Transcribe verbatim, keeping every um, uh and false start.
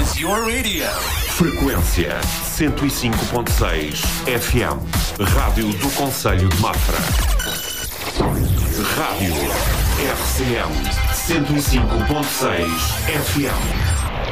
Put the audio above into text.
is your radio. Frequência cento e cinco ponto seis F M. Rádio do Concelho de Mafra. Rádio R C M cento e cinco ponto seis F M.